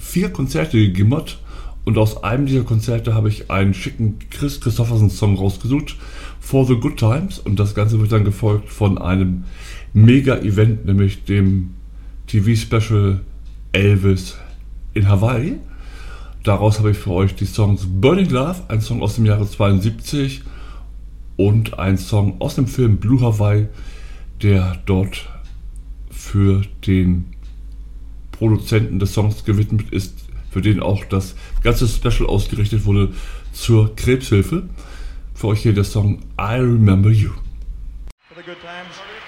4 Konzerte gegimmert und aus einem dieser Konzerte habe ich einen schicken Chris Christopherson Song rausgesucht, For the Good Times, und das Ganze wird dann gefolgt von einem Mega-Event, nämlich dem TV-Special Elvis in Hawaii. Daraus habe ich für euch die Songs Burning Love, ein Song aus dem Jahre 72, und ein Song aus dem Film Blue Hawaii, der dort für den Produzenten des Songs gewidmet ist, für den auch das ganze Special ausgerichtet wurde zur Krebshilfe. Für euch hier der Song I Remember You. For the good times.